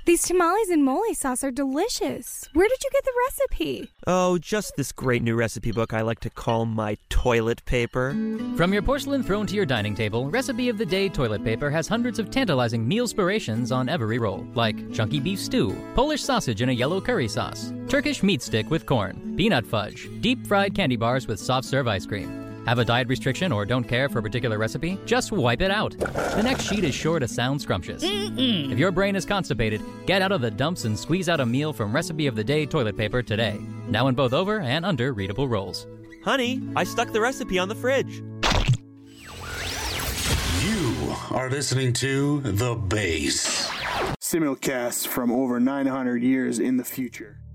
These tamales and mole sauce are delicious. Where did you get the recipe? Oh, just this great new recipe book I like to call my toilet paper. From your porcelain throne to your dining table, Recipe of the Day toilet paper has hundreds of tantalizing meal-spirations on every roll, like chunky beef stew, Polish sausage in a yellow curry sauce, Turkish meat stick with corn, peanut fudge, deep-fried candy bars with soft-serve ice cream. Have a diet restriction or don't care for a particular recipe? Just wipe it out. The next sheet is sure to sound scrumptious. If your brain is constipated, get out of the dumps and squeeze out a meal from Recipe of the Day toilet paper today. Now in both over and under readable rolls. Honey, I stuck the recipe on the fridge. You are listening to The Base. Simulcast from over 900 years in the future.